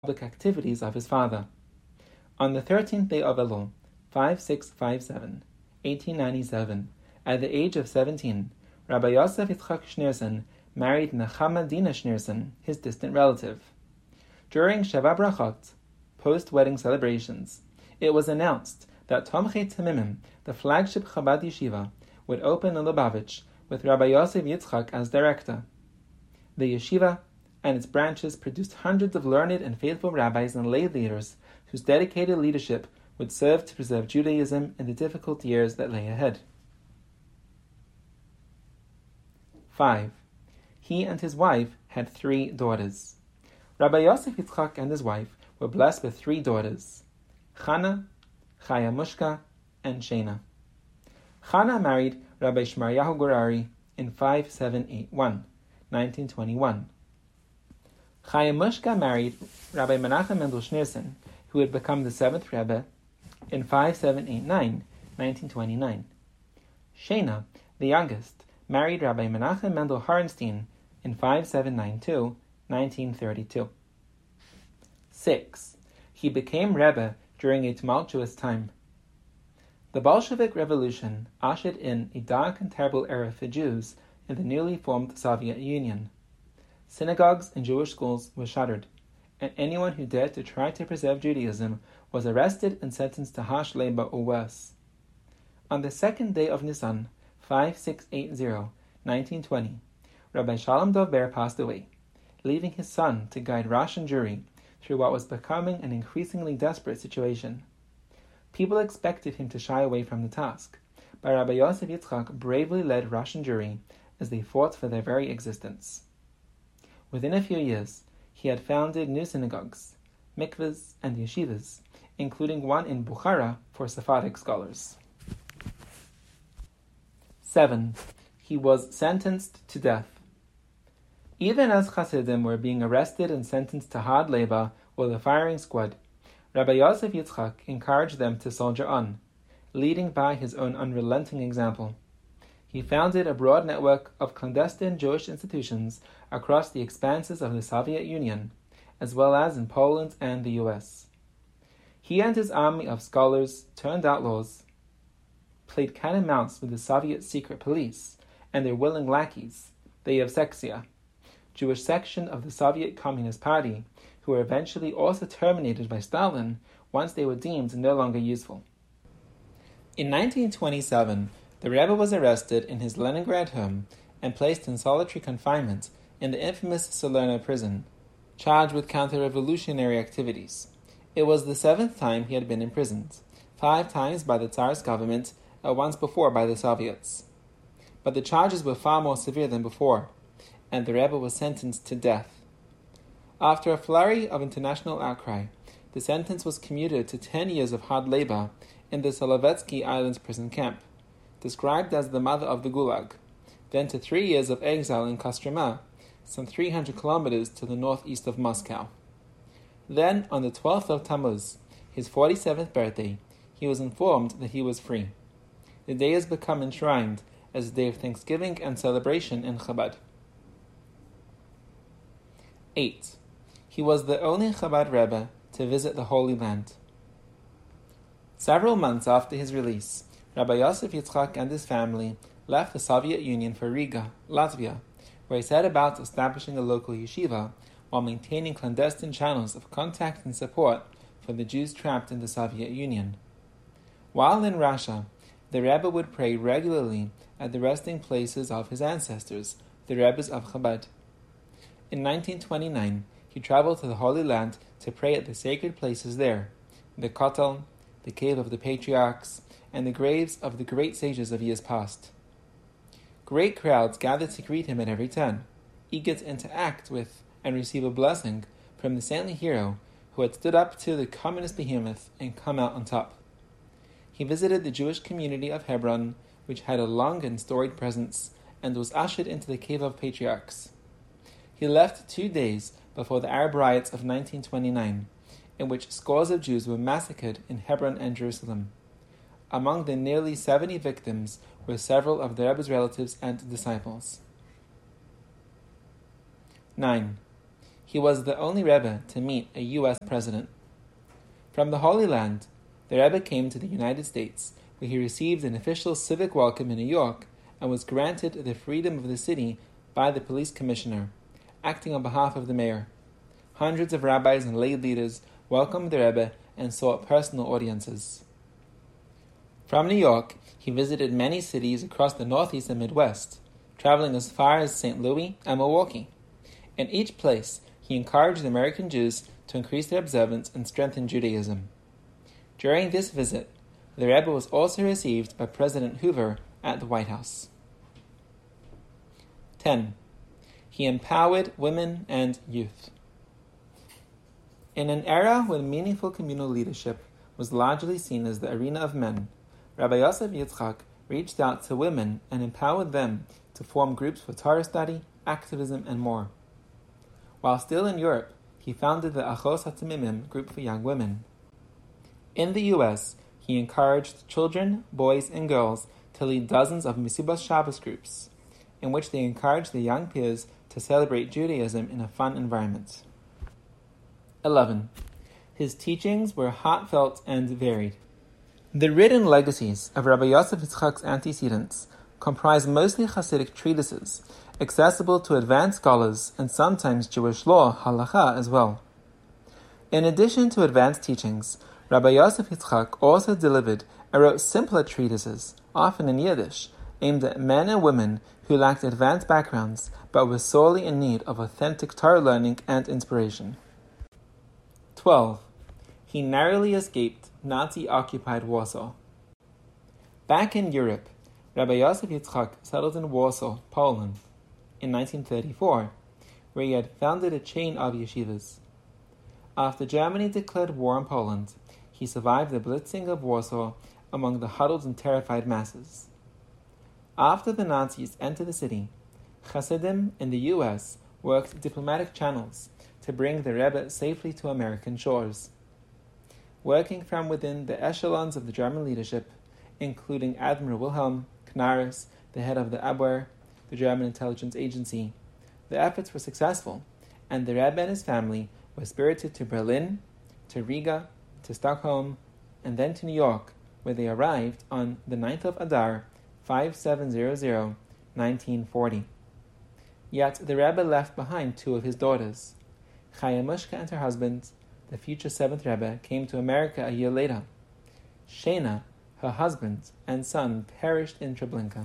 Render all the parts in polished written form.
public activities of his father. On the 13th day of Elul, 5657, 1897, at the age of 17, Rabbi Yosef Yitzchak Schneerson married Nechama Dina Schneerson, his distant relative. During Sheva Brachot, post-wedding celebrations, it was announced that Tomchei Temimim, the flagship Chabad yeshiva, would open in Lubavitch with Rabbi Yosef Yitzchak as director. The yeshiva and its branches produced hundreds of learned and faithful rabbis and lay leaders whose dedicated leadership would serve to preserve Judaism in the difficult years that lay ahead. 5. He and his wife had 3 daughters. Rabbi Yosef Yitzchak and his wife were blessed with 3 daughters, Chana, Chaya Mushka, and Shena. Chana married Rabbi Shmaryahu Gurari in 5781, 1921. Chaya Mushka married Rabbi Menachem Mendel Schneerson, who had become the 7th Rebbe, in 5789, 1929. Shena, the youngest, married Rabbi Menachem Mendel Harenstein in 5792, 1932. 6. He became Rebbe during a tumultuous time. The Bolshevik Revolution ushered in a dark and terrible era for Jews in the newly formed Soviet Union. Synagogues and Jewish schools were shuttered, and anyone who dared to try to preserve Judaism was arrested and sentenced to harsh labor or worse. On the 2nd day of Nisan, 5680, 1920, Rabbi Shalom Dov Ber passed away, leaving his son to guide Rosh and Jury through what was becoming an increasingly desperate situation. People expected him to shy away from the task, but Rabbi Yosef Yitzchak bravely led Rosh and Jury as they fought for their very existence. Within a few years, he had founded new synagogues, mikvahs, and yeshivas, including one in Bukhara for Sephardic scholars. 7. He was sentenced to death. Even as Hasidim were being arrested and sentenced to hard labor or the firing squad, Rabbi Yosef Yitzchak encouraged them to soldier on, leading by his own unrelenting example. He founded a broad network of clandestine Jewish institutions across the expanses of the Soviet Union, as well as in Poland and the US. He and his army of scholars turned outlaws, played cat and mouse with the Soviet secret police and their willing lackeys, the Yevsektia, Jewish section of the Soviet Communist Party, who were eventually also terminated by Stalin once they were deemed no longer useful. In 1927, the Rebbe was arrested in his Leningrad home and placed in solitary confinement in the infamous Salerno prison, charged with counter-revolutionary activities. It was the 7th time he had been imprisoned, 5 times by the Tsar's government and once before by the Soviets. But the charges were far more severe than before, and the Rebbe was sentenced to death. After a flurry of international outcry, the sentence was commuted to 10 years of hard labor in the Solovetsky Islands prison camp, described as the mother of the Gulag, then to 3 years of exile in Kostroma, some 300 kilometers to the northeast of Moscow. Then, on the 12th of Tammuz, his 47th birthday, he was informed that he was free. The day has become enshrined as a day of thanksgiving and celebration in Chabad. 8. He was the only Chabad Rebbe to visit the Holy Land. Several months after his release, Rabbi Yosef Yitzchak and his family left the Soviet Union for Riga, Latvia, where he set about establishing a local yeshiva while maintaining clandestine channels of contact and support for the Jews trapped in the Soviet Union. While in Russia, the Rebbe would pray regularly at the resting places of his ancestors, the Rebbes of Chabad. In 1929, he traveled to the Holy Land to pray at the sacred places there, the Kotel, the Cave of the Patriarchs, and the graves of the great sages of years past. Great crowds gathered to greet him at every turn, eager to interact with and receive a blessing from the saintly hero who had stood up to the communist behemoth and come out on top. He visited the Jewish community of Hebron, which had a long and storied presence, and was ushered into the Cave of Patriarchs. He left 2 days before the Arab riots of 1929, in which scores of Jews were massacred in Hebron and Jerusalem. Among the nearly 70 victims were several of the Rebbe's relatives and disciples. 9. He was the only Rebbe to meet a U.S. president. From the Holy Land, the Rebbe came to the United States, where he received an official civic welcome in New York and was granted the freedom of the city by the police commissioner, acting on behalf of the mayor. Hundreds of rabbis and lay leaders welcomed the Rebbe and sought personal audiences. From New York, he visited many cities across the Northeast and Midwest, traveling as far as St. Louis and Milwaukee. In each place, he encouraged American Jews to increase their observance and strengthen Judaism. During this visit, the Rebbe was also received by President Hoover at the White House. 10. He empowered women and youth. In an era when meaningful communal leadership was largely seen as the arena of men, Rabbi Yosef Yitzchak reached out to women and empowered them to form groups for Torah study, activism, and more. While still in Europe, he founded the Achos HaTamimim group for young women. In the U.S., he encouraged children, boys, and girls to lead dozens of Misibas Shabbos groups, in which they encouraged the young peers to celebrate Judaism in a fun environment. 11. His teachings were heartfelt and varied. The written legacies of Rabbi Yosef Yitzchak's antecedents comprise mostly Hasidic treatises, accessible to advanced scholars and sometimes Jewish law, halacha, as well. In addition to advanced teachings, Rabbi Yosef Yitzchak also delivered and wrote simpler treatises, often in Yiddish, aimed at men and women who lacked advanced backgrounds but were sorely in need of authentic Torah learning and inspiration. 12. He narrowly escaped Nazi-occupied Warsaw. Back in Europe, Rabbi Yosef Yitzchak settled in Warsaw, Poland, in 1934, where he had founded a chain of yeshivas. After Germany declared war on Poland, he survived the blitzing of Warsaw among the huddled and terrified masses. After the Nazis entered the city, Hasidim in the U.S. worked diplomatic channels to bring the Rebbe safely to American shores. Working from within the echelons of the German leadership, including Admiral Wilhelm Knaris, the head of the Abwehr, the German intelligence agency, the efforts were successful, and the Rebbe and his family were spirited to Berlin, to Riga, to Stockholm, and then to New York, where they arrived on the 9th of Adar, 5700, 1940. Yet the Rebbe left behind two of his daughters. Chaya Mushka and her husband, the future 7th Rebbe, came to America a year later. Shena, her husband and son, perished in Treblinka.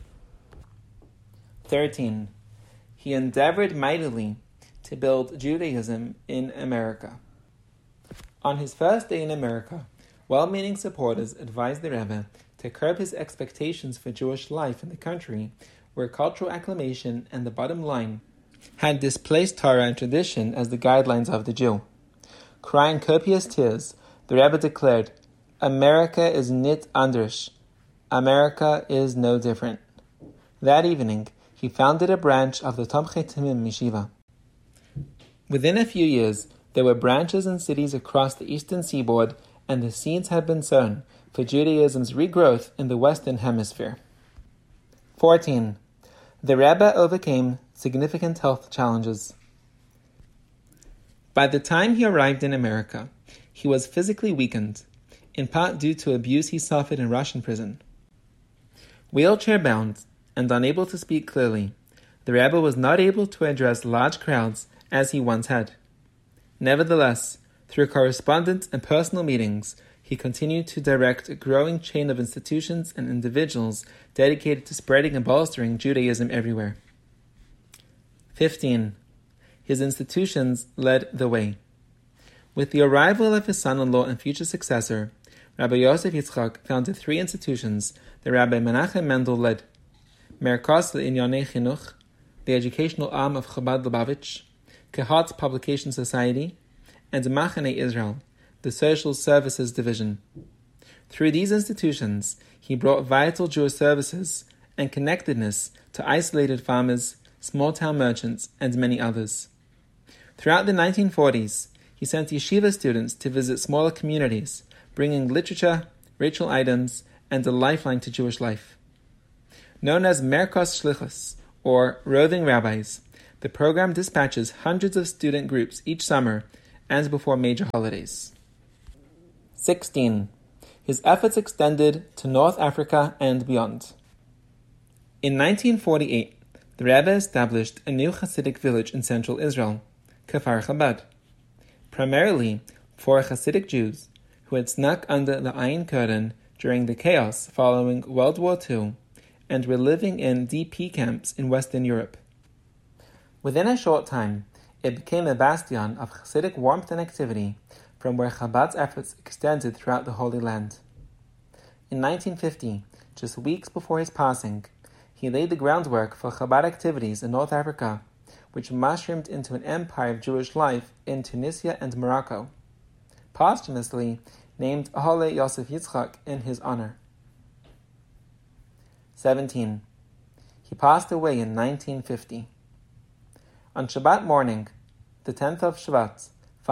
13. He endeavored mightily to build Judaism in America. On his first day in America, well-meaning supporters advised the Rebbe to curb his expectations for Jewish life in the country, where cultural acclamation and the bottom line had displaced Torah and tradition as the guidelines of the Jew. Crying copious tears, the Rebbe declared, "America is nit anders. America is no different." That evening, he founded a branch of the Tomchei Temimim Yeshiva. Within a few years, there were branches in cities across the eastern seaboard, and the seeds had been sown for Judaism's regrowth in the Western Hemisphere. 14. The Rebbe overcame significant health challenges. By the time he arrived in America, he was physically weakened, in part due to abuse he suffered in Russian prison. Wheelchair-bound and unable to speak clearly, the Rebbe was not able to address large crowds as he once had. Nevertheless, through correspondence and personal meetings, he continued to direct a growing chain of institutions and individuals dedicated to spreading and bolstering Judaism everywhere. 15. His institutions led the way. With the arrival of his son-in-law and future successor, Rabbi Yosef Yitzchak founded 3 institutions that Rabbi Menachem Mendel led: Merkaz Le'Inyonei Chinuch, the educational arm of Chabad Lubavitch, Kehat Publication Society, and Machane Israel, the Social Services Division. Through these institutions, he brought vital Jewish services and connectedness to isolated farmers, small-town merchants, and many others. Throughout the 1940s, he sent yeshiva students to visit smaller communities, bringing literature, ritual items, and a lifeline to Jewish life. Known as Merkos Shlichus, or roving rabbis, The program dispatches hundreds of student groups each summer and before major holidays. 16. His efforts extended to North Africa and beyond. In 1948, the Rebbe established a new Hasidic village in central Israel, Kfar Chabad, primarily for Hasidic Jews who had snuck under the Ayin Curtain during the chaos following World War II and were living in DP camps in Western Europe. Within a short time, it became a bastion of Hasidic warmth and activity from where Chabad's efforts extended throughout the Holy Land. In 1950, just weeks before his passing, he laid the groundwork for Chabad activities in North Africa, which mushroomed into an empire of Jewish life in Tunisia and Morocco, posthumously named Ahole Yosef Yitzchak in his honor. 17. He passed away in 1950. On Shabbat morning, the 10th of Shvat,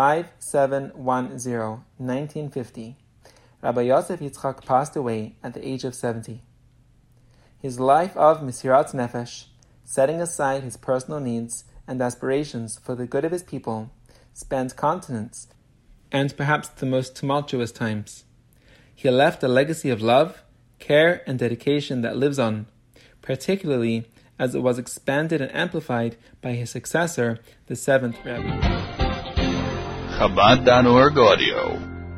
5710, 1950, Rabbi Yosef Yitzchak passed away at the age of 70. His life of Mesirat Nefesh, setting aside his personal needs and aspirations for the good of his people, spanned continents and perhaps the most tumultuous times. He left a legacy of love, care, and dedication that lives on, particularly as it was expanded and amplified by his successor, the seventh Rebbe. Chabad.org audio.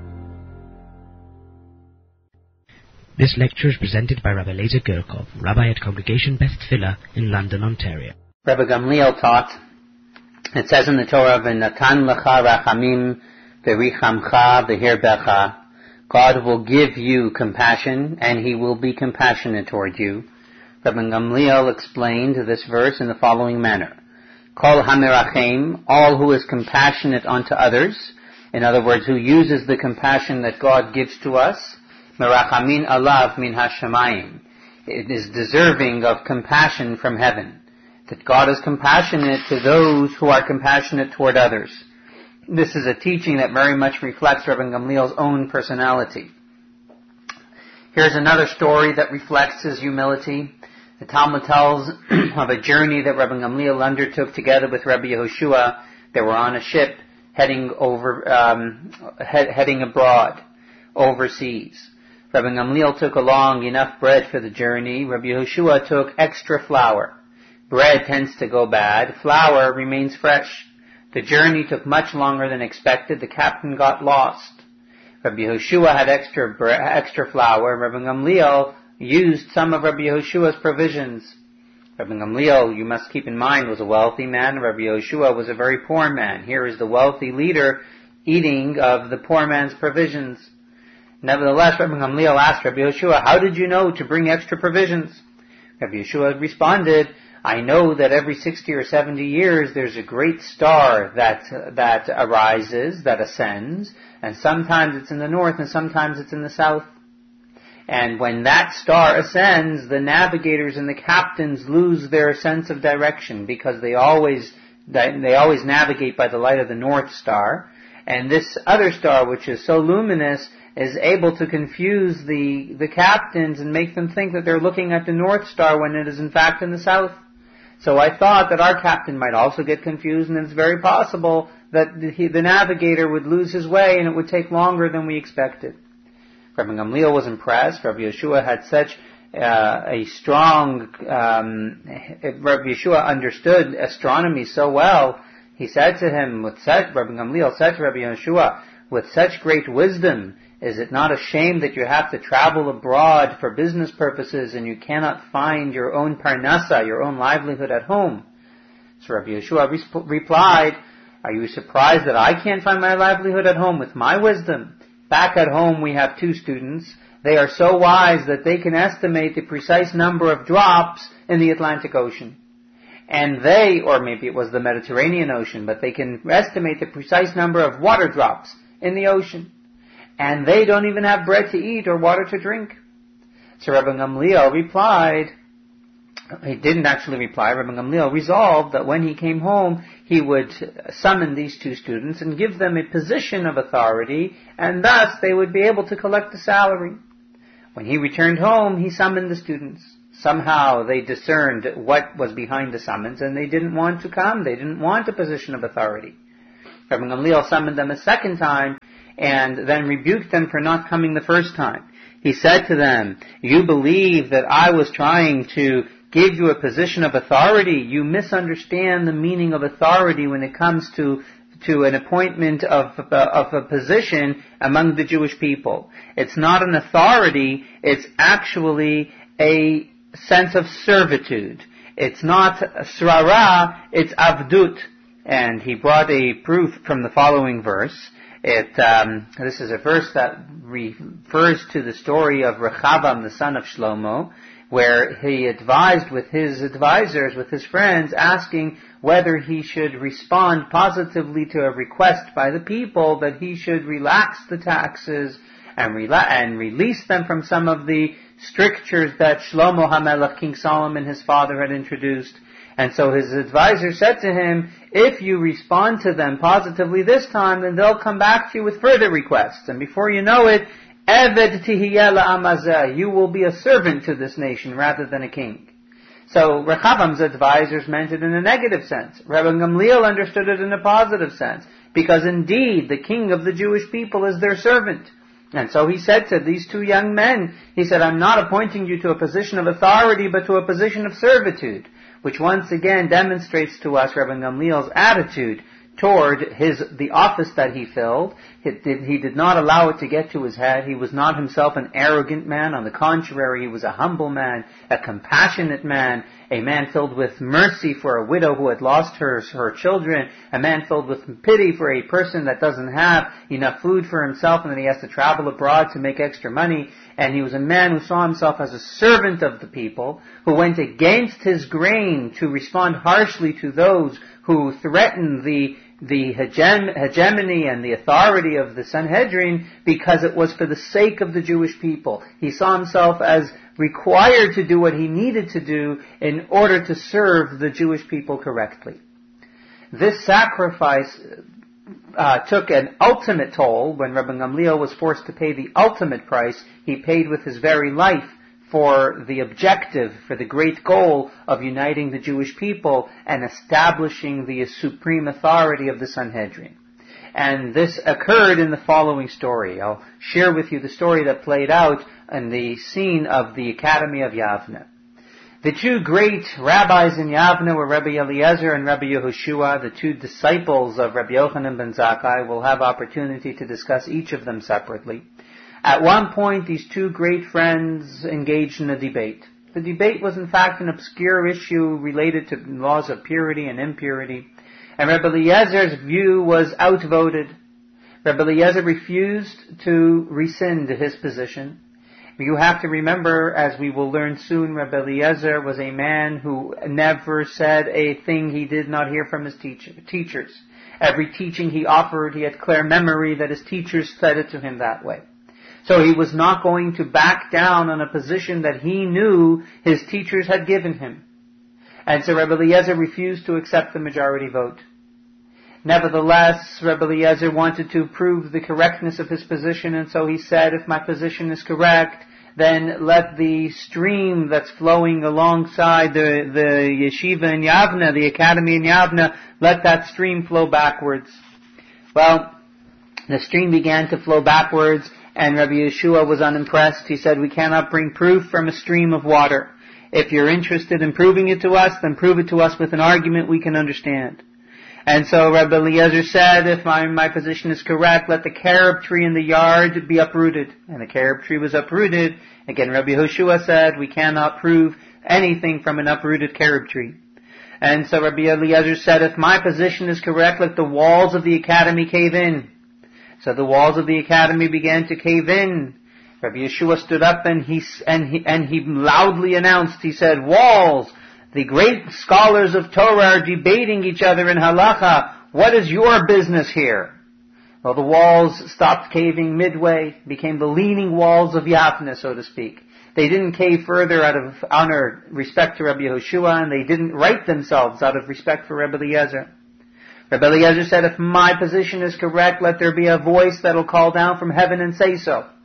This lecture is presented by Rabbi Eliezer Gerkov, Rabbi at Congregation Beth Tfilah in London, Ontario. Rabbi Gamliel taught, it says in the Torah, V'natan lecha rachamim v'richamcha v'hirbecha, God will give you compassion and He will be compassionate toward you. Rabbi Gamliel explained this verse in the following manner. Kol hamerachem, all who is compassionate unto others, in other words, who uses the compassion that God gives to us, merachamin alav min hashamayim. It is deserving of compassion from heaven. That God is compassionate to those who are compassionate toward others. This is a teaching that very much reflects Rabbi Gamliel's own personality. Here's another story that reflects his humility. The Talmud tells of a journey that Rabbi Gamliel undertook together with Rabbi Yehoshua. They were on a ship heading abroad, overseas. Rabbi Gamliel took along enough bread for the journey. Rabbi Yehoshua took extra flour. Bread tends to go bad. Flour remains fresh. The journey took much longer than expected. The captain got lost. Rabbi Yehoshua had extra flour. Rabbi Gamliel used some of Rabbi Yehoshua's provisions. Rabbi Gamliel, you must keep in mind, was a wealthy man. Rabbi Yehoshua was a very poor man. Here is the wealthy leader eating of the poor man's provisions. Nevertheless, Rabbi Gamliel asked Rabbi Yehoshua, how did you know to bring extra provisions? Rabbi Yehoshua responded, I know that every 60 or 70 years there's a great star that arises, that ascends, and sometimes it's in the north and sometimes it's in the south. And when that star ascends, the navigators and the captains lose their sense of direction because they always navigate by the light of the North Star. And this other star, which is so luminous, is able to confuse the captains and make them think that they're looking at the North Star when it is in fact in the south. So I thought that our captain might also get confused, and it's very possible that the navigator would lose his way and it would take longer than we expected. Rabbi Gamliel was impressed. Rabbi Yehoshua had such a strong... Rabbi Yehoshua understood astronomy so well. He said to him, Rabbi Gamliel said to Rabbi Yehoshua, with such great wisdom, is it not a shame that you have to travel abroad for business purposes and you cannot find your own parnasa, your own livelihood at home? So Rabbi Yehoshua replied, are you surprised that I can't find my livelihood at home with my wisdom? Back at home we have 2 students. They are so wise that they can estimate the precise number of drops in the Atlantic Ocean. And they, or maybe it was the Mediterranean Ocean, but they can estimate the precise number of water drops in the ocean. And they don't even have bread to eat or water to drink. So Rabbi Gamliel replied, he didn't actually reply, Rabbi Gamliel resolved that when he came home, he would summon these 2 students and give them a position of authority, and thus they would be able to collect the salary. When he returned home, he summoned the students. Somehow they discerned what was behind the summons, and they didn't want to come. They didn't want a position of authority. Rabbi Gamliel summoned them a second time, and then rebuked them for not coming the first time. He said to them, "You believe that I was trying to give you a position of authority. You misunderstand the meaning of authority when it comes to an appointment of a position among the Jewish people. It's not an authority, it's actually a sense of servitude. It's not srara, it's avdut." And he brought a proof from the following verse. This is a verse that refers to the story of Rechavam, the son of Shlomo, where he advised with his advisors, with his friends, asking whether he should respond positively to a request by the people that he should relax the taxes and release them from some of the strictures that Shlomo HaMelech, King Solomon, his father, had introduced. And so his advisor said to him, if you respond to them positively this time, then they'll come back to you with further requests. And before you know it, Eved tihiyeh la'amazeh, you will be a servant to this nation rather than a king. So Rechavam's advisors meant it in a negative sense. Rabbi Gamliel understood it in a positive sense, because indeed the king of the Jewish people is their servant. And so he said to these two young men, he said, I'm not appointing you to a position of authority, but to a position of servitude, which once again demonstrates to us Rabbi Gamliel's attitude toward the office that he filled. He did not allow it to get to his head. He was not himself an arrogant man. On the contrary, he was a humble man, a compassionate man, a man filled with mercy for a widow who had lost her children, a man filled with pity for a person that doesn't have enough food for himself and then he has to travel abroad to make extra money. And he was a man who saw himself as a servant of the people, who went against his grain to respond harshly to those who threatened the hegemony and the authority of the Sanhedrin, because it was for the sake of the Jewish people. He saw himself as required to do what he needed to do in order to serve the Jewish people correctly. This sacrifice took an ultimate toll. When Rabbi Gamliel was forced to pay the ultimate price, he paid with his very life for the objective, for the great goal of uniting the Jewish people and establishing the supreme authority of the Sanhedrin. And this occurred in the following story. I'll share with you the story that played out in the scene of the Academy of Yavne. The two great rabbis in Yavne were Rabbi Eliezer and Rabbi Yehoshua, the two disciples of Rabbi Yochanan ben Zakkai. We'll have opportunity to discuss each of them separately. At one point, these two great friends engaged in a debate. The debate was in fact an obscure issue related to laws of purity and impurity. And Rabbi Eliezer's view was outvoted. Rabbi Eliezer refused to rescind his position. You have to remember, as we will learn soon, Rabbi Eliezer was a man who never said a thing he did not hear from his teachers. Every teaching he offered, he had clear memory that his teachers said it to him that way. So he was not going to back down on a position that he knew his teachers had given him. And so Rabbi Eliezer refused to accept the majority vote. Nevertheless, Rabbi Eliezer wanted to prove the correctness of his position, and so he said, if my position is correct, then let the stream that's flowing alongside the yeshiva in Yavne, the academy in Yavne, let that stream flow backwards. Well, the stream began to flow backwards, and Rabbi Yeshua was unimpressed. He said, we cannot bring proof from a stream of water. If you're interested in proving it to us, then prove it to us with an argument we can understand. And so Rabbi Eliezer said, if my position is correct, let the carob tree in the yard be uprooted. And the carob tree was uprooted. Again, Rabbi Yehoshua said, we cannot prove anything from an uprooted carob tree. And so Rabbi Eliezer said, if my position is correct, let the walls of the academy cave in. So the walls of the academy began to cave in. Rabbi Yeshua stood up and he loudly announced, he said, walls, the great scholars of Torah are debating each other in halacha. What is your business here? Well, the walls stopped caving midway, became the leaning walls of Yavne, so to speak. They didn't cave further out of honor, respect to Rabbi Yehoshua, and they didn't right themselves out of respect for Rabbi Eliezer. Rabbi Eliezer said, if my position is correct, let there be a voice that will call down from heaven and say so.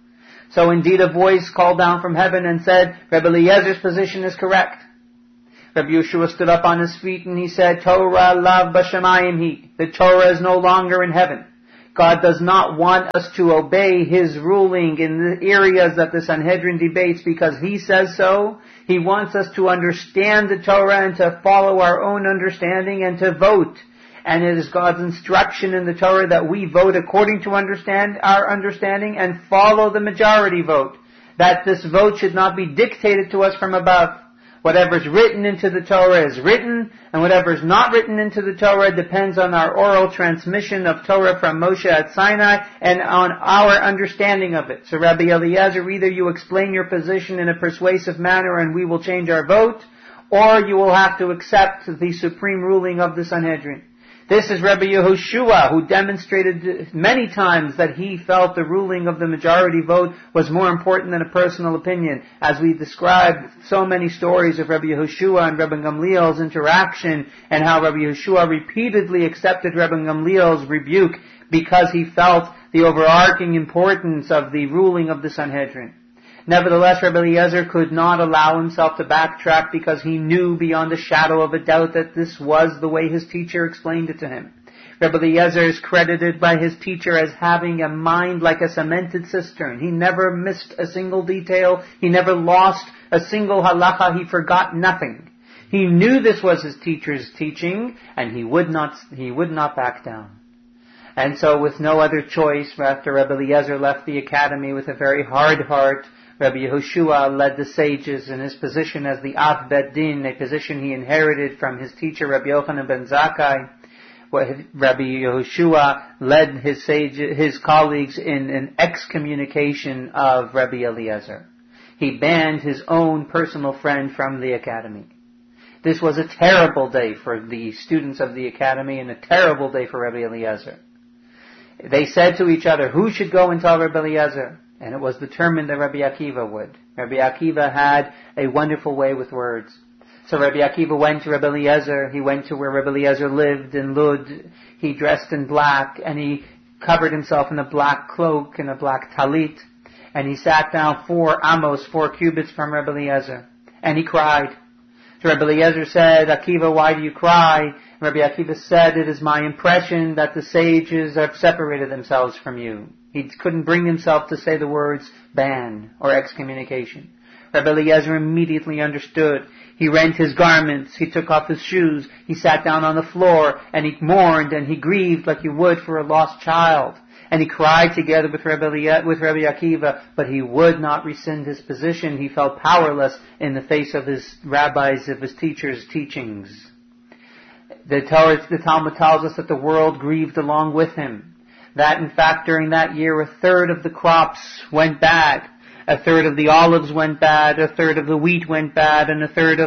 So indeed a voice called down from heaven and said, Rabbi Eliezer's position is correct. Rabbi Yeshua stood up on his feet and he said, Torah lav b'shamayim hi. The Torah is no longer in heaven. God does not want us to obey His ruling in the areas that the Sanhedrin debates because He says so. He wants us to understand the Torah and to follow our own understanding and to vote. And it is God's instruction in the Torah that we vote according to our understanding and follow the majority vote. That this vote should not be dictated to us from above. Whatever is written into the Torah is written, and whatever is not written into the Torah depends on our oral transmission of Torah from Moshe at Sinai and on our understanding of it. So Rabbi Eliezer, either you explain your position in a persuasive manner and we will change our vote, or you will have to accept the supreme ruling of the Sanhedrin. This is Rabbi Yehoshua, who demonstrated many times that he felt the ruling of the majority vote was more important than a personal opinion. As we described so many stories of Rabbi Yehoshua and Rabbi Gamliel's interaction, and how Rabbi Yehoshua repeatedly accepted Rabbi Gamliel's rebuke because he felt the overarching importance of the ruling of the Sanhedrin. Nevertheless, Rabbi Eliezer could not allow himself to backtrack because he knew beyond a shadow of a doubt that this was the way his teacher explained it to him. Rabbi Eliezer is credited by his teacher as having a mind like a cemented cistern. He never missed a single detail. He never lost a single halacha. He forgot nothing. He knew this was his teacher's teaching, and he would not back down. And so with no other choice, after Rabbi Eliezer left the academy with a very hard heart, Rabbi Yehoshua led the sages in his position as the Av Bet Din, a position he inherited from his teacher Rabbi Yochanan ben Zakkai. Rabbi Yehoshua led his colleagues in an excommunication of Rabbi Eliezer. He banned his own personal friend from the academy. This was a terrible day for the students of the academy and a terrible day for Rabbi Eliezer. They said to each other, who should go and tell Rabbi Eliezer? And it was determined that Rabbi Akiva would. Rabbi Akiva had a wonderful way with words. So Rabbi Akiva went to Rabbi Eliezer. He went to where Rabbi Eliezer lived in Lud. He dressed in black and he covered himself in a black cloak and a black talit. And he sat down 4 cubits from Rabbi Eliezer. And he cried. So Rabbi Eliezer said, Akiva, why do you cry? Rabbi Akiva said, it is my impression that the sages have separated themselves from you. He couldn't bring himself to say the words ban or excommunication. Rabbi Eliezer immediately understood. He rent his garments, he took off his shoes, he sat down on the floor, and he mourned and he grieved like you would for a lost child. And he cried together with Rabbi Akiva, but he would not rescind his position. He felt powerless in the face of his rabbis, of his teachers' teachings. The Talmud tells us that the world grieved along with him. That in fact during that year 1/3 of the crops went bad. 1/3 of the olives went bad, 1/3 of the wheat went bad, and 1/3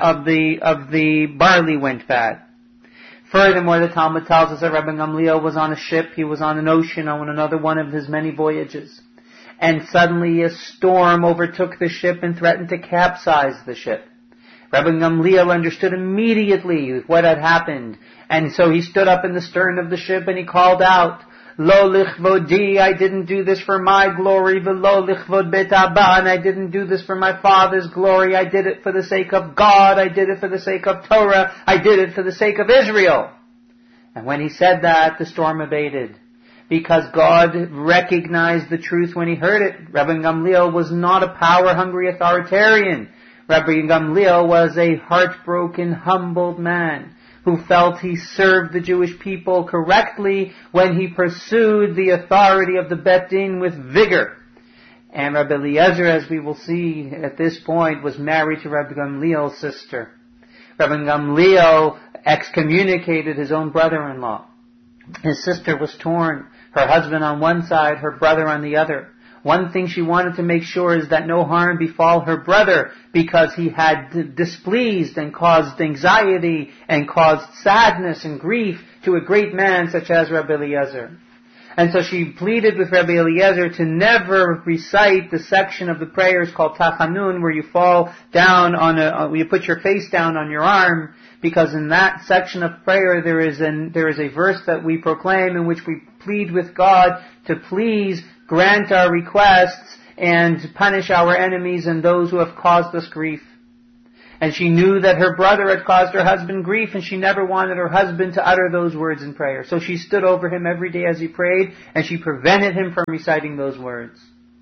of the barley went bad. Furthermore, the Talmud tells us that Rabbi Gamliel was on a ship, he was on an ocean on another one of his many voyages. And suddenly a storm overtook the ship and threatened to capsize the ship. Rabbi Gamliel understood immediately what had happened. And so he stood up in the stern of the ship and he called out, Lo lichvodi, I didn't do this for my glory, v'lo lichvod bet Abba, and I didn't do this for my father's glory, I did it for the sake of God, I did it for the sake of Torah, I did it for the sake of Israel. And when he said that, the storm abated. Because God recognized the truth when he heard it. Rabbi Gamliel was not a power-hungry authoritarian. Rabbi Gamliel was a heartbroken, humbled man who felt he served the Jewish people correctly when he pursued the authority of the Bet Din with vigor. And Rabbi Eliezer, as we will see at this point, was married to Rabbi Gamliel's sister. Rabbi Gamliel excommunicated his own brother-in-law. His sister was torn, her husband on one side, her brother on the other. One thing she wanted to make sure is that no harm befall her brother because he had displeased and caused anxiety and caused sadness and grief to a great man such as Rabbi Eliezer. And so she pleaded with Rabbi Eliezer to never recite the section of the prayers called Tachanun, where you fall down you put your face down on your arm, because in that section of prayer there is a verse that we proclaim in which we plead with God to please grant our requests and punish our enemies and those who have caused us grief. And she knew that her brother had caused her husband grief, and she never wanted her husband to utter those words in prayer. So she stood over him every day as he prayed, and she prevented him from reciting those words.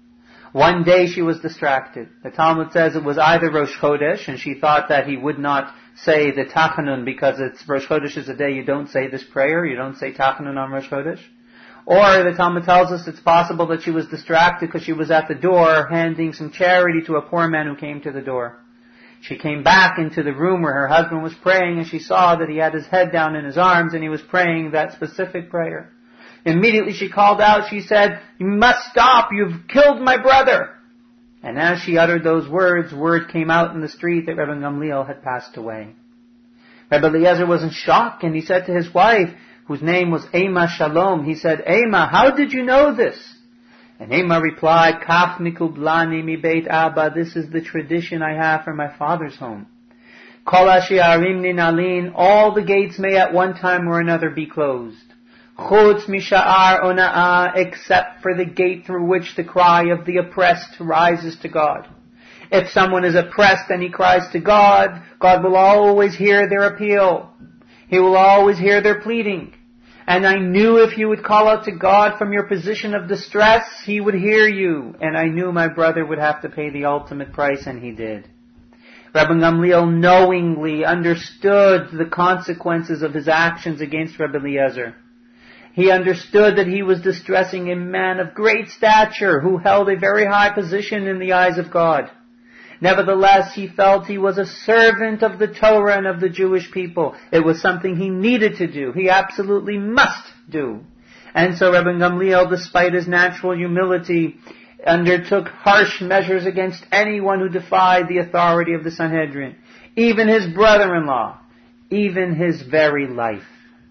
One day she was distracted. The Talmud says it was either Rosh Chodesh, and she thought that he would not say the Tachanun because it's Rosh Chodesh is a day you don't say this prayer, you don't say Tachanun on Rosh Chodesh. Or the Talmud tells us it's possible that she was distracted because she was at the door handing some charity to a poor man who came to the door. She came back into the room where her husband was praying, and she saw that he had his head down in his arms and he was praying that specific prayer. Immediately she called out, she said, "You must stop, you've killed my brother." And as she uttered those words, word came out in the street that Rabbi Gamliel had passed away. Rabbi Eliezer was in shock, and he said to his wife, whose name was Ema Shalom, he said, "Ema, how did you know this?" And Ema replied, "Kaf mikublani mi beit Abba, this is the tradition I have from my father's home. Kol hashi'arim ninalin, all the gates may at one time or another be closed. Chutz misha'ar ona'ah, except for the gate through which the cry of the oppressed rises to God. If someone is oppressed and he cries to God, God will always hear their appeal. He will always hear their pleading. And I knew if you would call out to God from your position of distress, He would hear you. And I knew my brother would have to pay the ultimate price, and he did." Rabbi Gamliel knowingly understood the consequences of his actions against Rabbi Eliezer. He understood that he was distressing a man of great stature who held a very high position in the eyes of God. Nevertheless, he felt he was a servant of the Torah and of the Jewish people. It was something he needed to do. He absolutely must do. And so Rabbi Gamliel, despite his natural humility, undertook harsh measures against anyone who defied the authority of the Sanhedrin, even his brother-in-law, even his very life.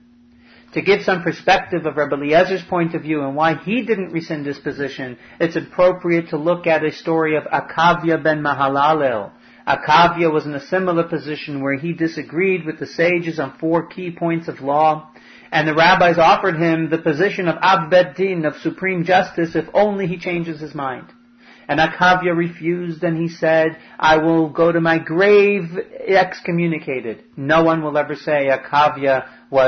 To give some perspective of Rabbi Eliezer's point of view and why he didn't rescind his position, it's appropriate to look at a story of Akavya ben Mahalalel. Akavya was in a similar position where he disagreed with the sages on 4 key points of law, and the rabbis offered him the position of Ab Bet Din, of supreme justice, if only he changes his mind. And Akavya refused, and he said, "I will go to my grave excommunicated." No one will ever say Akavya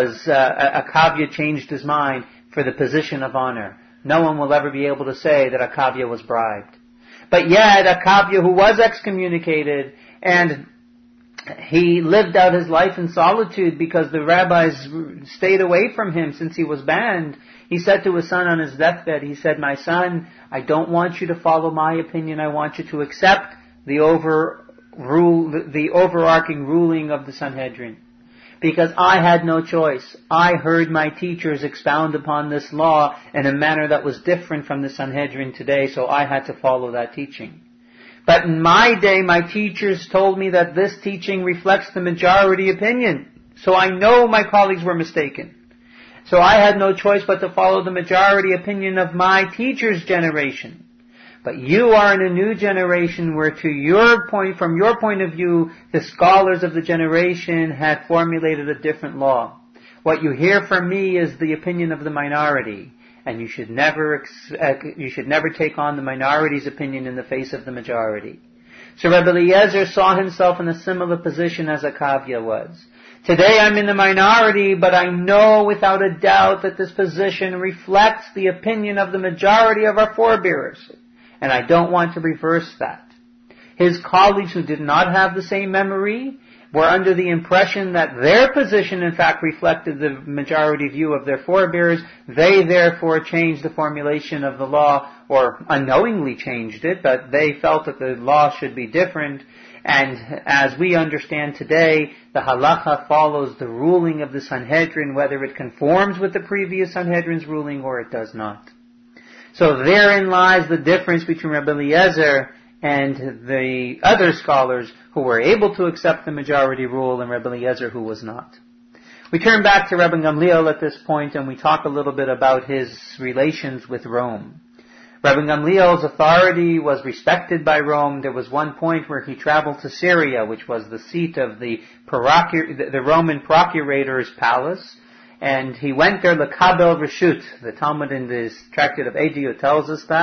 changed his mind for the position of honor. No one will ever be able to say that Akavya was bribed. But yet, Akavya, who was excommunicated, and he lived out his life in solitude because the rabbis stayed away from him since he was banned. He said to his son on his deathbed, he said, "My son, I don't want you to follow my opinion. I want you to accept the overarching ruling of the Sanhedrin. Because I had no choice. I heard my teachers expound upon this law in a manner that was different from the Sanhedrin today, so I had to follow that teaching. But in my day, my teachers told me that this teaching reflects the majority opinion. So I know my colleagues were mistaken. So I had no choice but to follow the majority opinion of my teacher's generation. But you are in a new generation where from your point of view, the scholars of the generation had formulated a different law. What you hear from me is the opinion of the minority. And you should never take on the minority's opinion in the face of the majority." So Rabbi Eliezer saw himself in a similar position as Akavya was. Today I'm in the minority, but I know without a doubt that this position reflects the opinion of the majority of our forebears. And I don't want to reverse that. His colleagues who did not have the same memory were under the impression that their position in fact reflected the majority view of their forebears. They therefore changed the formulation of the law, or unknowingly changed it, but they felt that the law should be different. And as we understand today, the halacha follows the ruling of the Sanhedrin, whether it conforms with the previous Sanhedrin's ruling or it does not. So therein lies the difference between Rabbi Eliezer and the other scholars who were able to accept the majority rule and Rabbi Eliezer who was not. We turn back to Rabbi Gamliel at this point and we talk a little bit about his relations with Rome. Rabbi Gamliel's authority was respected by Rome. There was one point where he traveled to Syria, which was the seat of the Roman procurator's palace. And he went there, l'kabel reshut. The Talmud in this tractate of Ediyot tells us that.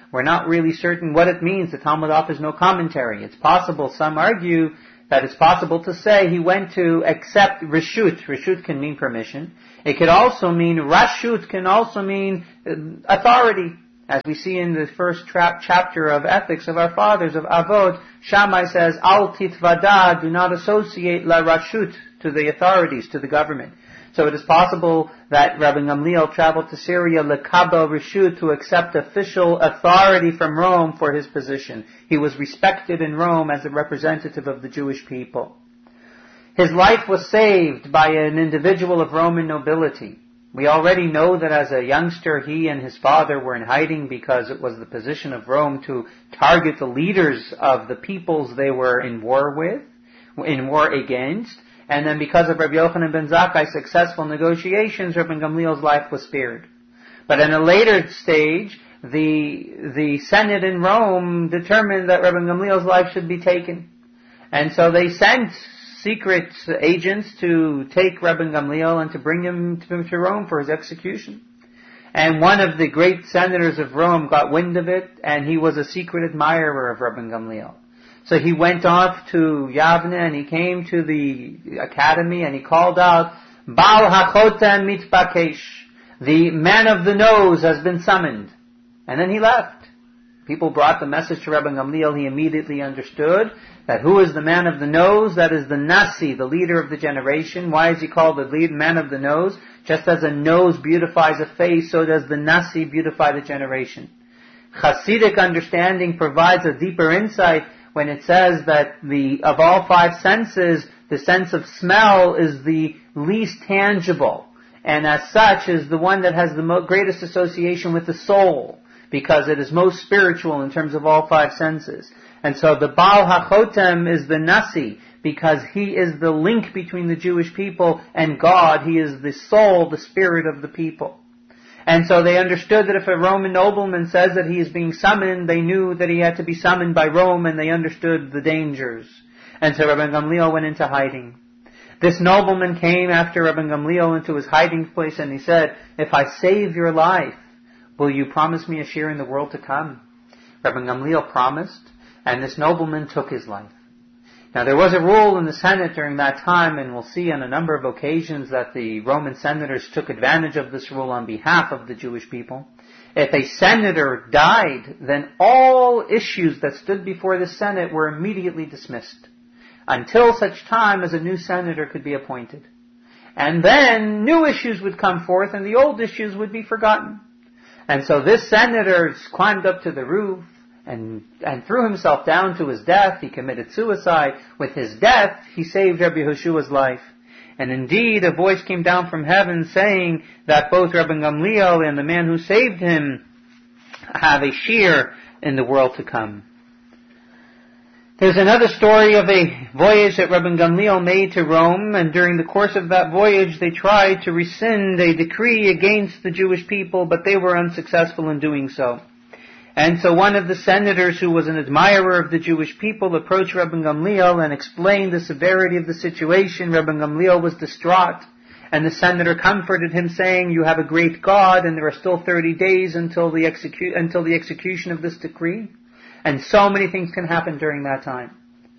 we're not really certain what it means. The Talmud offers no commentary. It's possible, some argue, that it's possible to say he went to accept reshut. Reshut can mean permission. It could also mean, rashut can also mean authority. As we see in the first chapter of Ethics of our Fathers, of Avot, Shammai says, Al titvada, do not associate la rashut, to the authorities, to the government. So it is possible that Rabbi Gamliel traveled to Syria, lekabel reshut, to accept official authority from Rome for his position. He was respected in Rome as a representative of the Jewish people. His life was saved by an individual of Roman nobility. We already know that as a youngster, he and his father were in hiding because it was the position of Rome to target the leaders of the peoples they were in war against. And then because of Rabbi Yochanan ben Zakkai's successful negotiations, Rabbi Gamliel's life was spared. But in a later stage, the Senate in Rome determined that Rabbi Gamliel's life should be taken. And so they sent secret agents to take Rabbi Gamliel and to bring him to Rome for his execution. And one of the great senators of Rome got wind of it, and he was a secret admirer of Rabbi Gamliel. So he went off to Yavne and he came to the academy and he called out, Baal HaChotem mitbakesh, the man of the nose has been summoned. And then he left. People brought the message to Rabbi Gamliel. He immediately understood that who is the man of the nose? That is the Nasi, the leader of the generation. Why is he called the man of the nose? Just as a nose beautifies a face, so does the Nasi beautify the generation. Hasidic understanding provides a deeper insight when it says that of all five senses, the sense of smell is the least tangible, and as such is the one that has the greatest association with the soul, because it is most spiritual in terms of all five senses. And so the Baal HaChotem is the Nasi, because he is the link between the Jewish people and God. He is the soul, the spirit of the people. And so they understood that if a Roman nobleman says that he is being summoned, they knew that he had to be summoned by Rome, and they understood the dangers. And so Rabbi Gamliel went into hiding. This nobleman came after Rabbi Gamliel into his hiding place, and he said, if I save your life, will you promise me a share in the world to come? Rabbi Gamliel promised, and this nobleman took his life. Now there was a rule in the Senate during that time, and we'll see on a number of occasions that the Roman senators took advantage of this rule on behalf of the Jewish people. If a senator died, then all issues that stood before the Senate were immediately dismissed, until such time as a new senator could be appointed. And then new issues would come forth, and the old issues would be forgotten. And so this senator climbed up to the roof, and threw himself down to his death. He committed suicide. With his death, he saved Rabbi Yehoshua's life. And indeed, a voice came down from heaven saying that both Rabbi Gamliel and the man who saved him have a share in the world to come. There's another story of a voyage that Rabbi Gamliel made to Rome, and during the course of that voyage they tried to rescind a decree against the Jewish people, but they were unsuccessful in doing so. And so one of the senators, who was an admirer of the Jewish people, approached Rabbi Gamliel and explained the severity of the situation. Rabbi Gamliel was distraught, and the senator comforted him, saying, you have a great God, and there are still 30 days until the execution of this decree. And so many things can happen during that time.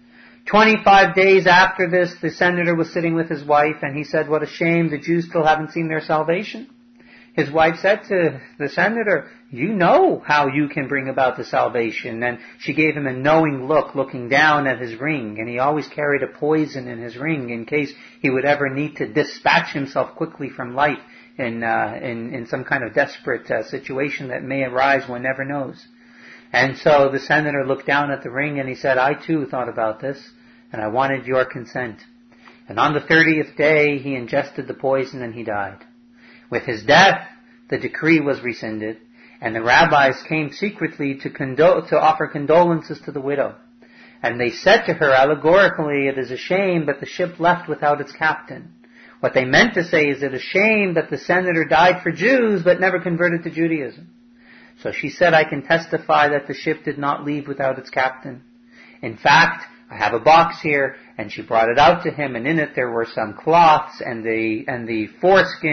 25 days after this, the senator was sitting with his wife, and he said, what a shame, the Jews still haven't seen their salvation. His wife said to the senator, you know how you can bring about the salvation. And she gave him a knowing look, looking down at his ring. And he always carried a poison in his ring in case he would ever need to dispatch himself quickly from life in some kind of desperate situation that may arise, one never knows. And so the senator looked down at the ring and he said, I too thought about this, and I wanted your consent. And on the 30th day, he ingested the poison and he died. With his death, the decree was rescinded, and the rabbis came secretly to offer condolences to the widow. And they said to her allegorically, it is a shame that the ship left without its captain. What they meant to say is it is a shame that the senator died for Jews but never converted to Judaism. So she said, I can testify that the ship did not leave without its captain. In fact, I have a box here, and she brought it out to him, and in it there were some cloths, and the foreskin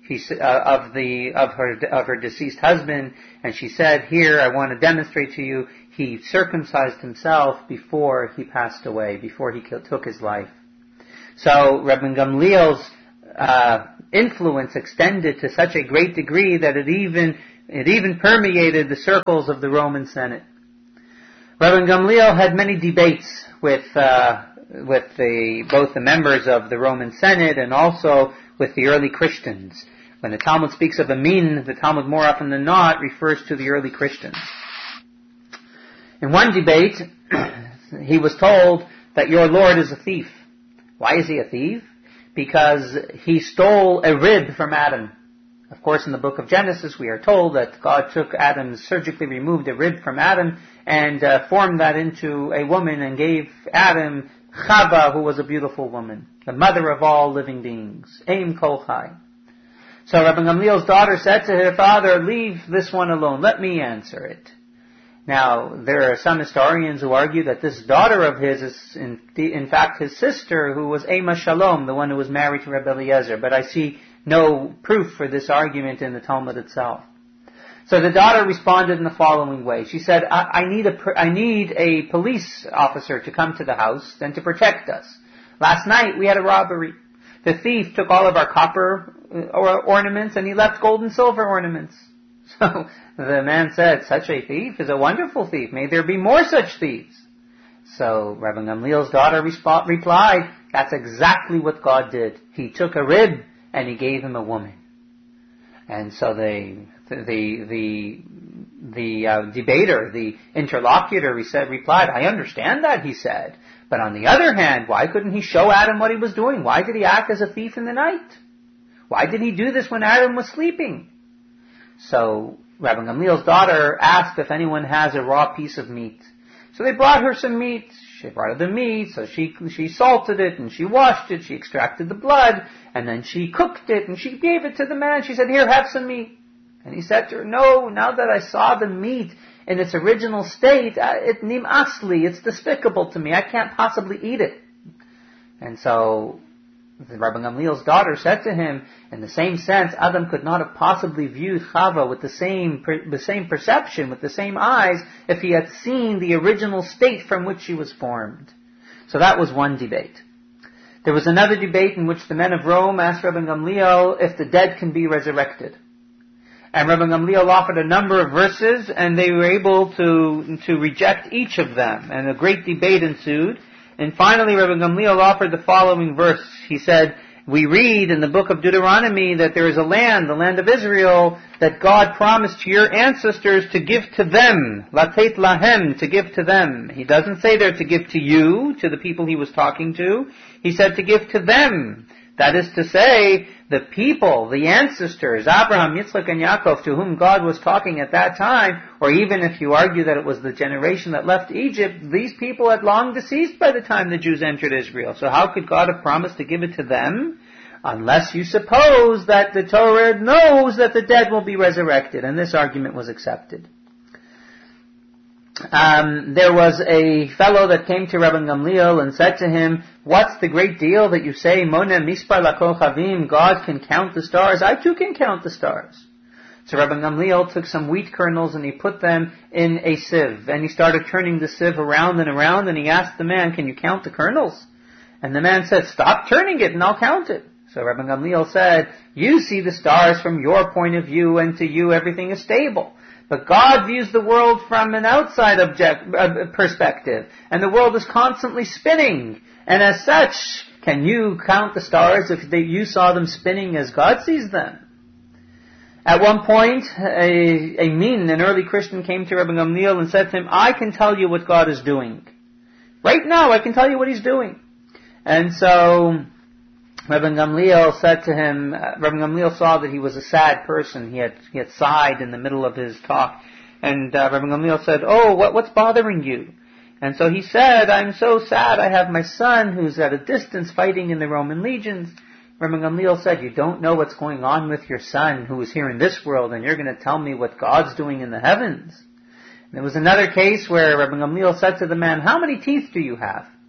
of her deceased husband, and she said, "Here, I want to demonstrate to you." He circumcised himself before he passed away, before he took his life. So Rabban Gamliel's influence extended to such a great degree that it even permeated the circles of the Roman Senate. Rabban Gamliel had many debates with both the members of the Roman Senate and also with the early Christians. When the Talmud speaks of Amin, the Talmud more often than not refers to the early Christians. In one debate, he was told that your Lord is a thief. Why is he a thief? Because he stole a rib from Adam. Of course, in the book of Genesis, we are told that God surgically removed a rib from Adam and formed that into a woman and gave Adam Chava, who was a beautiful woman, the mother of all living beings, Aim Kol Chai. So Rabban Gamliel's daughter said to her father, "Leave this one alone, let me answer it." Now, there are some historians who argue that this daughter of his is in fact his sister, who was Ema Shalom, the one who was married to Rabbi Eliezer, but I see no proof for this argument in the Talmud itself. So the daughter responded in the following way. She said, I need a police officer to come to the house and to protect us. Last night we had a robbery. The thief took all of our copper ornaments and he left gold and silver ornaments. So the man said, "Such a thief is a wonderful thief. May there be more such thieves." So Rabban Gamliel's daughter replied, "That's exactly what God did. He took a rib and he gave him a woman." And so the debater, the interlocutor, replied, "I understand that," he said. "But on the other hand, why couldn't he show Adam what he was doing? Why did he act as a thief in the night? Why did he do this when Adam was sleeping?" So Rabban Gamliel's daughter asked if anyone has a raw piece of meat. So they brought her some meat. She brought her the meat, so she salted it and she washed it, she extracted the blood, and then she cooked it and she gave it to the man. She said, "Here, have some meat." And he said to her, "No, now that I saw the meat in its original state, it nim'asli, it's despicable to me. I can't possibly eat it." And so Rabban Gamliel's daughter said to him, in the same sense, Adam could not have possibly viewed Chava with the same perception, with the same eyes, if he had seen the original state from which she was formed. So that was one debate. There was another debate in which the men of Rome asked Rabban Gamliel if the dead can be resurrected. And Rabban Gamliel offered a number of verses, and they were able to reject each of them. And a great debate ensued. And finally, Rabban Gamliel offered the following verse. He said, "We read in the book of Deuteronomy that there is a land, the land of Israel, that God promised to your ancestors to give to them, latet lahem, to give to them." He doesn't say there to give to you, to the people he was talking to. He said to give to them. That is to say, the people, the ancestors, Abraham, Yitzchak, and Yaakov, to whom God was talking at that time, or even if you argue that it was the generation that left Egypt, these people had long deceased by the time the Jews entered Israel. So how could God have promised to give it to them? Unless you suppose that the Torah knows that the dead will be resurrected. And this argument was accepted. There was a fellow that came to Rabban Gamliel and said to him, "What's the great deal that you say, Mona Mispar Lakol Chavim, God can count the stars? I too can count the stars." So Rabban Gamliel took some wheat kernels and he put them in a sieve. And he started turning the sieve around and around, and he asked the man, "Can you count the kernels?" And the man said, "Stop turning it and I'll count it." So Rabban Gamliel said, "You see the stars from your point of view, and to you everything is stable. But God views the world from an outside perspective, and the world is constantly spinning. And as such, can you count the stars if you saw them spinning as God sees them?" At one point, an early Christian, came to Rabban Gamliel and said to him, "I can tell you what God is doing. Right now, I can tell you what He's doing." And so Rabban Gamliel said to him, Rabban Gamliel saw that he was a sad person. He had sighed in the middle of his talk. And Rabban Gamliel said, "Oh, what's bothering you?" And so he said, "I'm so sad. I have my son who's at a distance fighting in the Roman legions." Rabban Gamliel said, "You don't know what's going on with your son who is here in this world, and you're going to tell me what God's doing in the heavens." And there was another case where Rabban Gamliel said to the man, "How many teeth do you have?"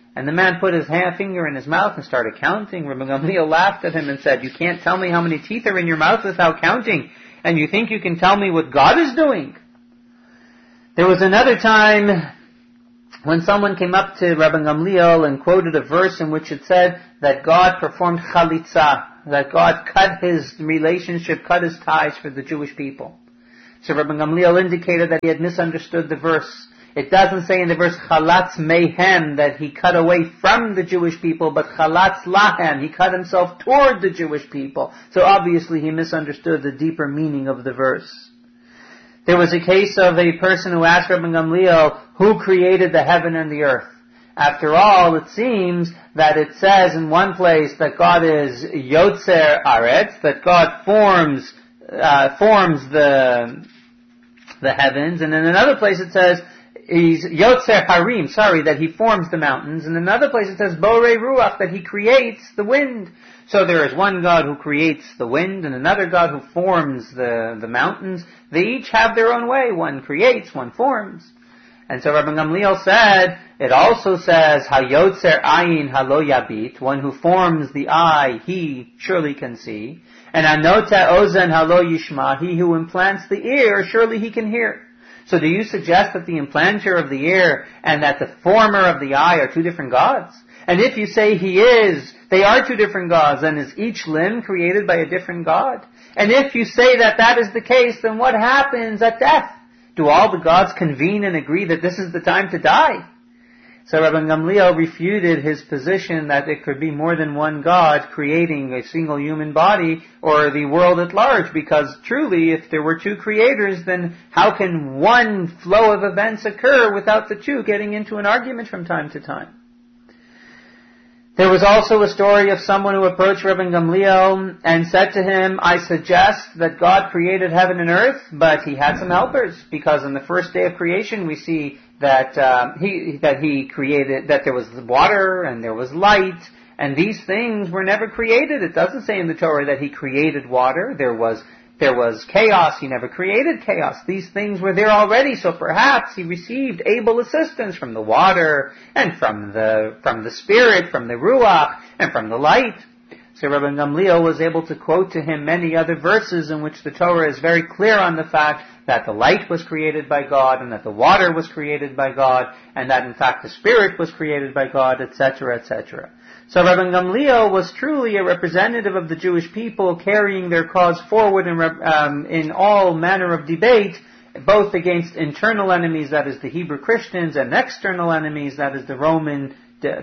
And the man put his finger in his mouth and started counting. Rabbi Gamliel laughed at him and said, "You can't tell me how many teeth are in your mouth without counting, and you think you can tell me what God is doing?" There was another time when someone came up to Rabbi Gamliel and quoted a verse in which it said that God performed chalitza, that God cut his relationship, cut his ties for the Jewish people. So Rabbi Gamliel indicated that he had misunderstood the verse. It doesn't say in the verse chalatz mehem, that he cut away from the Jewish people, but chalatz lahem, he cut himself toward the Jewish people. So obviously he misunderstood the deeper meaning of the verse. There was a case of a person who asked Rabbi Gamliel, who created the heaven and the earth? After all, it seems that it says in one place that God is Yotzer Aretz, that God forms the heavens, and in another place it says He's Yotzer Harim, that He forms the mountains, and in another place it says Borei Ruach, that He creates the wind. So there is one God who creates the wind, and another God who forms the mountains. They each have their own way. One creates, one forms. And so Rabbi Gamliel said, it also says, Hayotzer Ayin Halo Yabit, one who forms the eye, he surely can see. And Anota Ozen Halo Yishma, he who implants the ear, surely he can hear. So do you suggest that the implanter of the ear and that the former of the eye are two different gods? And if you say he is, they are two different gods, then is each limb created by a different god? And if you say that that is the case, then what happens at death? Do all the gods convene and agree that this is the time to die? So Rabbi Gamliel refuted his position that it could be more than one God creating a single human body or the world at large, because truly, if there were two creators, then how can one flow of events occur without the two getting into an argument from time to time? There was also a story of someone who approached Rabbi Gamliel and said to him, I suggest that God created heaven and earth, but he had some helpers, because on the first day of creation we see that he created, that there was water and there was light, and these things were never created. It doesn't say in the Torah that he created water. There was chaos. He never created chaos. These things were there already, so perhaps he received able assistance from the water and from the spirit, from the ruach, and from the light. So Rabbi Gamliel was able to quote to him many other verses in which the Torah is very clear on the fact that the light was created by God, and that the water was created by God, and that in fact the spirit was created by God, etc., etc. So Rabbi Gamliel was truly a representative of the Jewish people, carrying their cause forward in all manner of debate, both against internal enemies, that is the Hebrew Christians, and external enemies, that is the Roman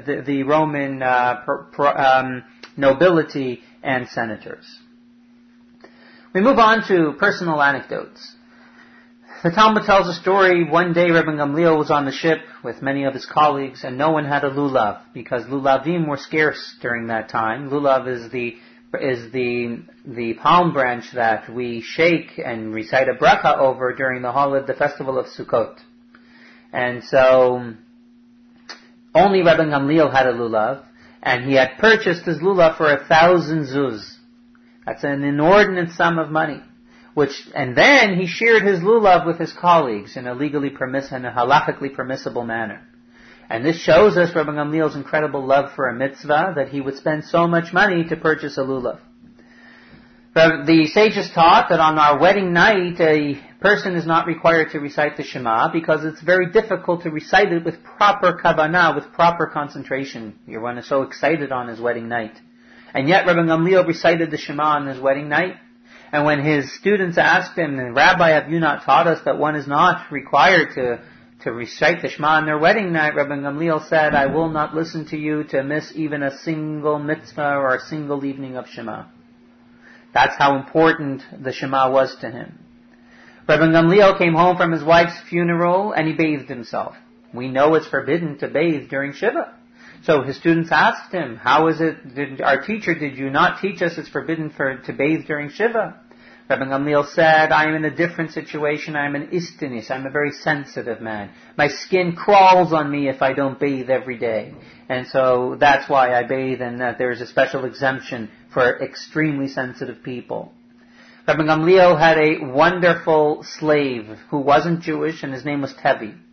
nobility and senators. We move on to personal anecdotes. The Talmud tells a story. One day Rabbi Gamliel was on the ship with many of his colleagues, and no one had a lulav, because lulavim were scarce during that time. Lulav is the palm branch that we shake and recite a bracha over during the festival of Sukkot. And so only Rabbi Gamliel had a lulav, and he had purchased his lulav for 1,000 zuz. That's an inordinate sum of money. And then he shared his lulav with his colleagues in a halachically permissible manner. And this shows us Rabbi Gamliel's incredible love for a mitzvah, that he would spend so much money to purchase a lulav. The sages taught that on our wedding night, a person is not required to recite the Shema, because it's very difficult to recite it with proper kavanah, with proper concentration. Everyone is so excited on his wedding night. And yet Rabbi Gamliel recited the Shema on his wedding night. And when his students asked him, Rabbi, have you not taught us that one is not required to recite the Shema on their wedding night? Rabbi Gamliel said, I will not listen to you to miss even a single mitzvah or a single evening of Shema. That's how important the Shema was to him. Rabbi Gamliel came home from his wife's funeral and he bathed himself. We know it's forbidden to bathe during Shiva. So his students asked him, how is it, our teacher, did you not teach us it's forbidden to bathe during Shiva? Rabbi Gamliel said, I am in a different situation. I am an istinis. I'm a very sensitive man. My skin crawls on me if I don't bathe every day. And so that's why I bathe, and that there is a special exemption for extremely sensitive people. Rabbi Gamliel had a wonderful slave who wasn't Jewish, and his name was Tevi.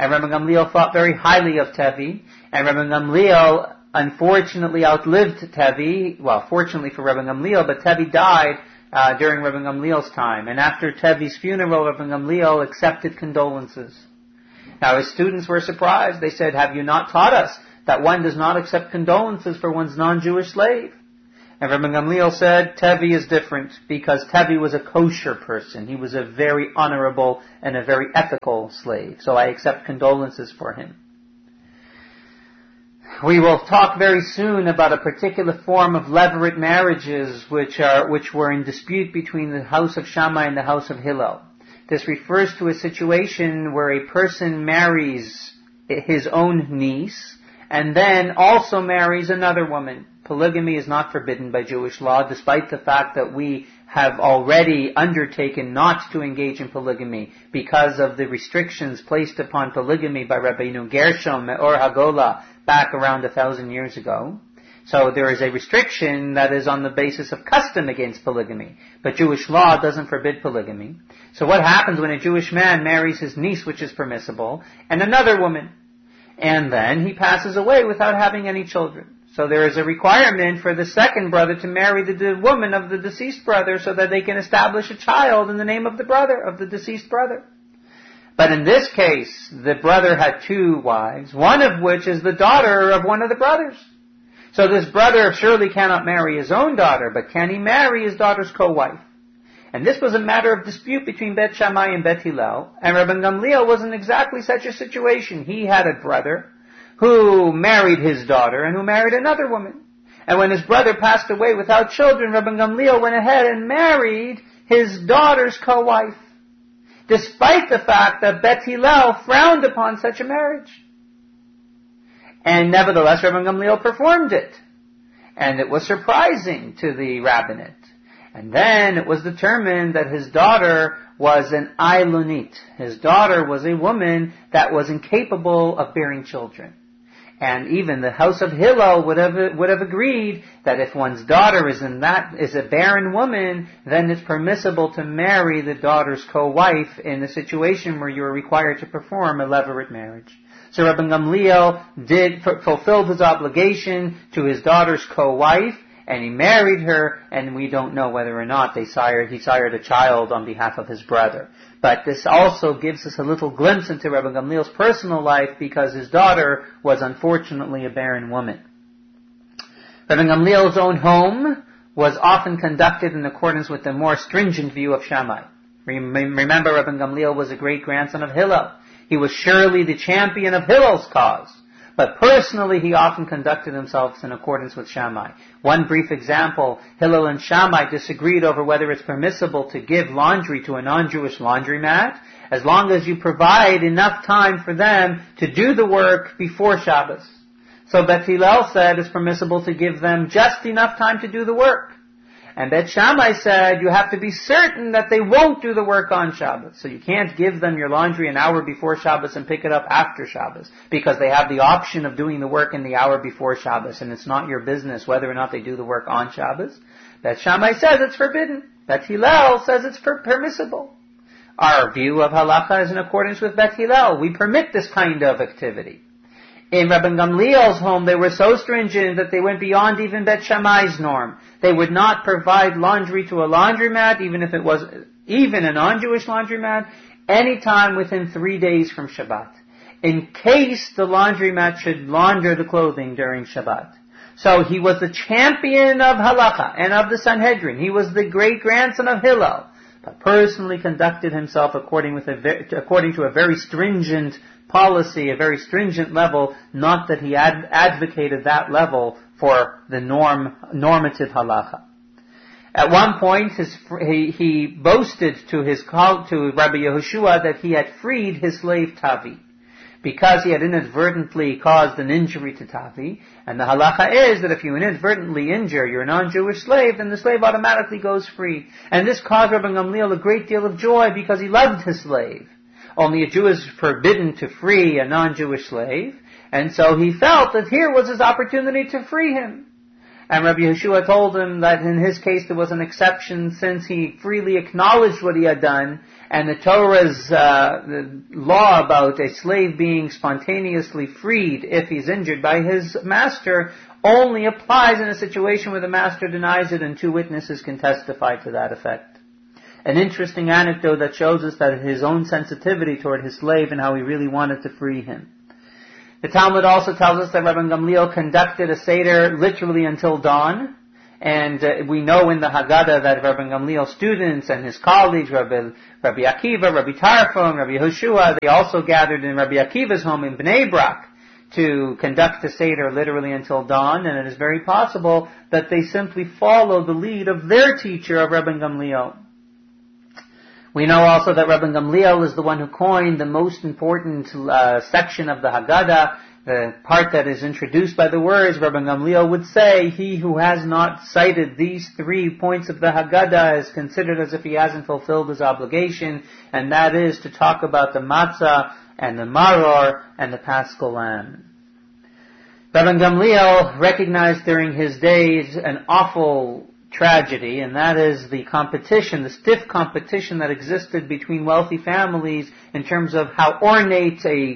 And Rabbi Gamliel thought very highly of Tevi, and Rabbi Gamliel unfortunately outlived Tevi. Well, fortunately for Rabbi Gamliel, but Tevi died during Rabbi Gamliel's time. And after Tevi's funeral, Rabbi Gamliel accepted condolences. Now his students were surprised. They said, "Have you not taught us that one does not accept condolences for one's non-Jewish slave?" And Rabbi Gamliel said, Tevi is different, because Tevi was a kosher person. He was a very honorable and a very ethical slave. So I accept condolences for him. We will talk very soon about a particular form of levirate marriages which were in dispute between the house of Shammai and the house of Hillel. This refers to a situation where a person marries his own niece and then also marries another woman. Polygamy is not forbidden by Jewish law, despite the fact that we have already undertaken not to engage in polygamy because of the restrictions placed upon polygamy by Rabbeinu Gershom Me'or Hagola back around 1,000 years ago. So there is a restriction that is on the basis of custom against polygamy. But Jewish law doesn't forbid polygamy. So what happens when a Jewish man marries his niece, which is permissible, and another woman? And then he passes away without having any children. So there is a requirement for the second brother to marry the woman of the deceased brother so that they can establish a child in the name of the brother, of the deceased brother. But in this case, the brother had two wives, one of which is the daughter of one of the brothers. So this brother surely cannot marry his own daughter, but can he marry his daughter's co-wife? And this was a matter of dispute between Bet Shammai and Bet Hillel, and Rabbi Gamliel was in exactly such a situation. He had a brother who married his daughter and who married another woman. And when his brother passed away without children, Rabbi Gamliel went ahead and married his daughter's co-wife, despite the fact that Bet Hillel frowned upon such a marriage. And nevertheless, Rabbi Gamliel performed it. And it was surprising to the rabbinate. And then it was determined that his daughter was an Ailunit. His daughter was a woman that was incapable of bearing children. And even the house of Hillel would have agreed that if one's daughter is a barren woman, then it's permissible to marry the daughter's co-wife in a situation where you are required to perform a levirate marriage. So Rabbi Gamliel fulfilled his obligation to his daughter's co-wife, and he married her, and we don't know whether or not he sired a child on behalf of his brother. But this also gives us a little glimpse into Rabbi Gamliel's personal life, because his daughter was unfortunately a barren woman. Rabbi Gamliel's own home was often conducted in accordance with the more stringent view of Shammai. Remember, Rabbi Gamliel was a great-grandson of Hillel. He was surely the champion of Hillel's cause. But personally, he often conducted himself in accordance with Shammai. One brief example, Hillel and Shammai disagreed over whether it's permissible to give laundry to a non-Jewish laundromat, as long as you provide enough time for them to do the work before Shabbos. So Bet Hillel said it's permissible to give them just enough time to do the work. And Bet Shammai said you have to be certain that they won't do the work on Shabbos. So you can't give them your laundry an hour before Shabbos and pick it up after Shabbos, because they have the option of doing the work in the hour before Shabbos, and it's not your business whether or not they do the work on Shabbos. Bet Shammai says it's forbidden. Bet Hillel says it's permissible. Our view of halacha is in accordance with Bet Hillel. We permit this kind of activity. In Rabbi Gamliel's home, they were so stringent that they went beyond even Bet Shammai's norm. They would not provide laundry to a laundromat, even if it was even a non-Jewish laundromat, any time within 3 days from Shabbat, in case the laundromat should launder the clothing during Shabbat. So he was the champion of halacha and of the Sanhedrin. He was the great-grandson of Hillel, but personally conducted himself according to a very stringent policy, a very stringent level, not that he advocated that level for the normative halacha. At one point, he boasted to Rabbi Yehoshua that he had freed his slave Tavi, because he had inadvertently caused an injury to Tavi, and the halacha is that if you inadvertently injure your non-Jewish slave, then the slave automatically goes free. And this caused Rabbi Gamliel a great deal of joy, because he loved his slave. Only a Jew is forbidden to free a non-Jewish slave, and so he felt that here was his opportunity to free him. And Rabbi Yeshua told him that in his case there was an exception since he freely acknowledged what he had done, and the Torah's the law about a slave being spontaneously freed if he's injured by his master only applies in a situation where the master denies it and two witnesses can testify to that effect. An interesting anecdote that shows us that his own sensitivity toward his slave and how he really wanted to free him. The Talmud also tells us that Rabban Gamliel conducted a Seder literally until dawn. And we know in the Haggadah that Rabban Gamliel's students and his colleagues, Rabbi Akiva, Rabbi Tarfon, Rabbi Yehoshua, they also gathered in Rabbi Akiva's home in Bnei Brak to conduct the Seder literally until dawn. And it is very possible that they simply followed the lead of their teacher, of Rabban Gamliel. We know also that Rabban Gamliel is the one who coined the most important section of the Haggadah, the part that is introduced by the words. Rabban Gamliel would say, he who has not cited these 3 points of the Haggadah is considered as if he hasn't fulfilled his obligation, and that is to talk about the matzah and the maror and the paschal lamb. Rabban Gamliel recognized during his days an awful tragedy, and that is the competition, the stiff competition that existed between wealthy families in terms of how ornate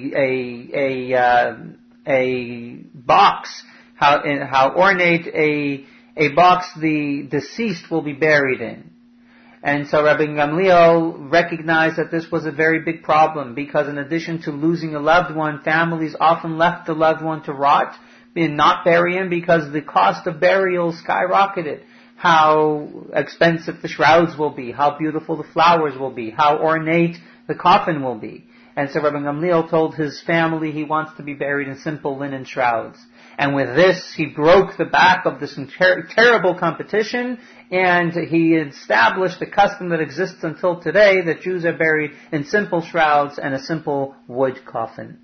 a box, how ornate a box the deceased will be buried in. And so Rabban Gamliel recognized that this was a very big problem, because in addition to losing a loved one, families often left the loved one to rot and not bury him because the cost of burial skyrocketed. How expensive the shrouds will be, how beautiful the flowers will be, how ornate the coffin will be. And so Rabban Gamliel told his family he wants to be buried in simple linen shrouds. And with this, he broke the back of this terrible competition, and he established a custom that exists until today, that Jews are buried in simple shrouds and a simple wood coffin.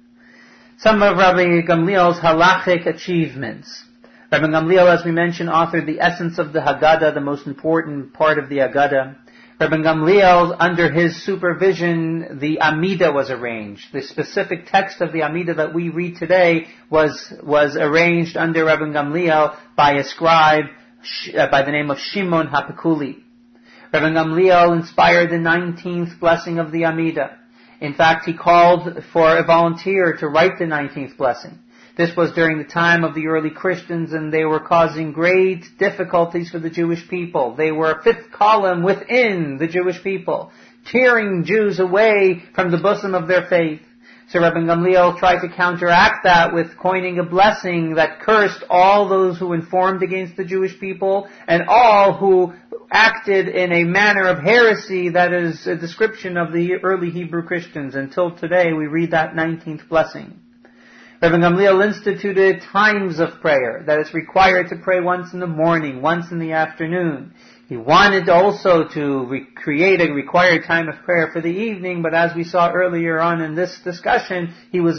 Some of Rabbi Gamliel's halachic achievements. Rabban Gamliel, as we mentioned, authored the essence of the Haggadah, the most important part of the Haggadah. Rabban Gamliel, under his supervision, the Amidah was arranged. The specific text of the Amidah that we read today was arranged under Rabban Gamliel by a scribe by the name of Shimon HaPekuli. Rabban Gamliel inspired the 19th blessing of the Amidah. In fact, he called for a volunteer to write the 19th blessing. This was during the time of the early Christians, and they were causing great difficulties for the Jewish people. They were a fifth column within the Jewish people, tearing Jews away from the bosom of their faith. So Rabban Gamliel tried to counteract that with coining a blessing that cursed all those who informed against the Jewish people and all who acted in a manner of heresy that is a description of the early Hebrew Christians. Until today, we read that 19th blessing. Rabban Gamliel instituted times of prayer, that it's required to pray once in the morning, once in the afternoon. He wanted also to create a required time of prayer for the evening, but as we saw earlier on in this discussion, he was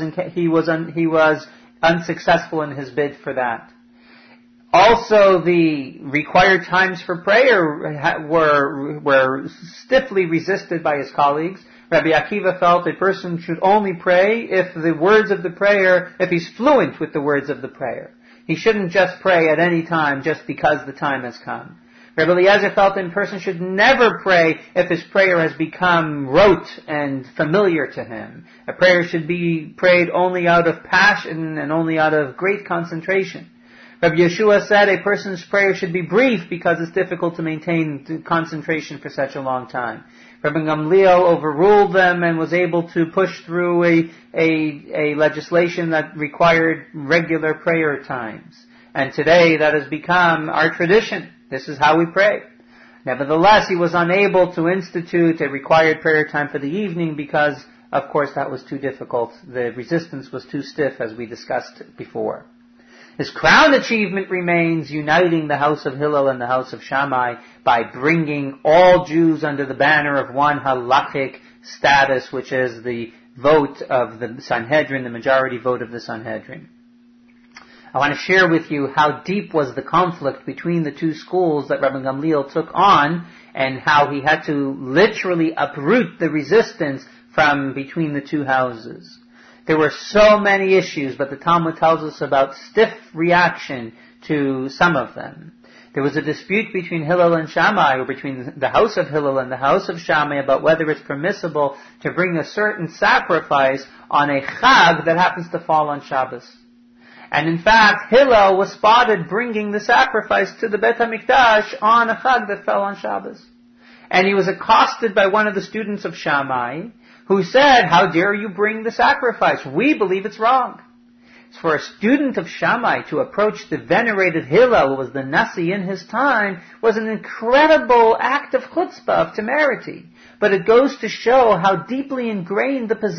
unsuccessful in his bid for that. Also, the required times for prayer were stiffly resisted by his colleagues. Rabbi Akiva felt a person should only pray if he's fluent with the words of the prayer. He shouldn't just pray at any time just because the time has come. Rabbi Eliezer felt a person should never pray if his prayer has become rote and familiar to him. A prayer should be prayed only out of passion and only out of great concentration. Rabbi Yeshua said a person's prayer should be brief because it's difficult to maintain concentration for such a long time. Rabban Gamliel overruled them and was able to push through a legislation that required regular prayer times. And today that has become our tradition. This is how we pray. Nevertheless, he was unable to institute a required prayer time for the evening because, of course, that was too difficult. The resistance was too stiff, as we discussed before. His crown achievement remains uniting the house of Hillel and the house of Shammai by bringing all Jews under the banner of one halachic status, which is the vote of the Sanhedrin, the majority vote of the Sanhedrin. I want to share with you how deep was the conflict between the two schools that Rabban Gamliel took on, and how he had to literally uproot the resistance from between the two houses. There were so many issues, but the Talmud tells us about stiff reaction to some of them. There was a dispute between Hillel and Shammai, or between the house of Hillel and the house of Shammai, about whether it's permissible to bring a certain sacrifice on a Chag that happens to fall on Shabbos. And in fact, Hillel was spotted bringing the sacrifice to the Beit HaMikdash on a Chag that fell on Shabbos. And he was accosted by one of the students of Shammai, who said, "How dare you bring the sacrifice? We believe it's wrong." For a student of Shammai to approach the venerated Hillel, who was the Nasi in his time, was an incredible act of chutzpah, of temerity. But it goes to show how deeply ingrained the position